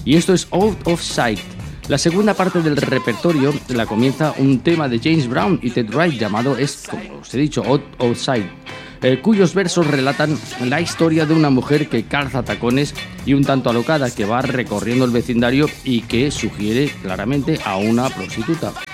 y esto es Out of Sight. La segunda parte del repertorio la comienza un tema de James Brown y Ted Wright llamado, como os he dicho, Out of Sight, cuyos versos relatan la historia de una mujer que calza tacones y un tanto alocada que va recorriendo el vecindario y que sugiere claramente a una prostituta.